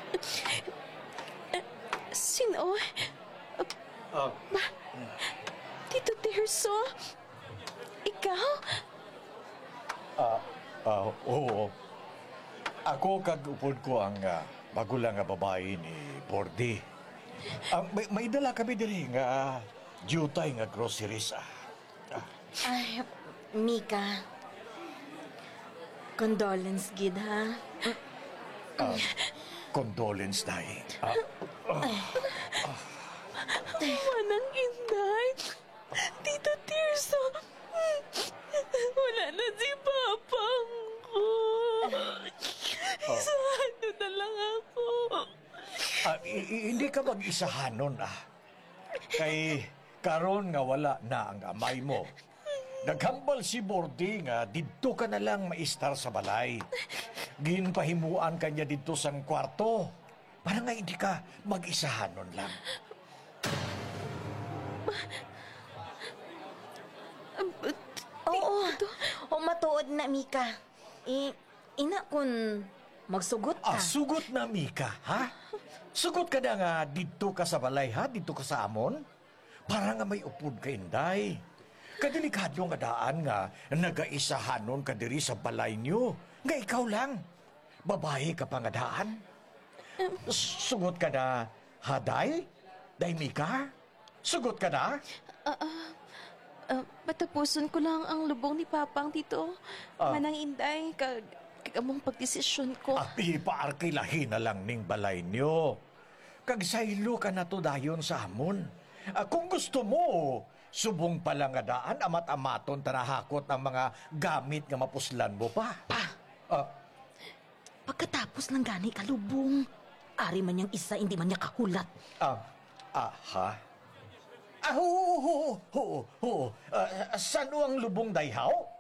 Sino? Ah, Tito Tirso? Ikaw? Oo. Ako kag-upod ko ang magulang nga babae ni Bordy. May dala kami diri nga jutay nga groceries. Ay, Mika. Condolence, gid, ha? Condolence, Day. Manang Inday? Tito Tirso? Wala na si Papang ko. Isahado na lang ako. Hindi ka mag-isahanon, Kay karon nga wala na ang amay mo. Naghambal si Bordy nga didto ka na lang maistar sa balay. Ginpahimuan kanya didto sang kwarto. Para nga hindi ka mag-isahanon lang. Oo. O matuod na, Mika. Ina kun magsugot ka. Sugot na, Mika, ha? Sugot ka na nga didto ka sa balay, ha? Didto ka sa amon? Para nga may upod ka, Inday. Kadelikado nga daan nga nagaisahanon ka diri sa balay niyo. Nga ikaw lang. Babae ka pa nga daan. Sugot ka na, haday? Day, Mika? Sugot ka na? Patapuson ko lang ang lubong ni Papang, Tito. Manang Inday, kagamong pagdesisyon ko. Ipaarkilahin na lang ning balay niyo. Kagsaylo ka na to dayon sa amon. Kung gusto mo, subong pala nga daan, amat-amaton tarahakot ang mga gamit nga mapuslan mo pa. Pagkatapos ng gani kalubong, ari man niyang isa, hindi man niya kahulat. Ha? Oo. Saan ang lubong dayhaw?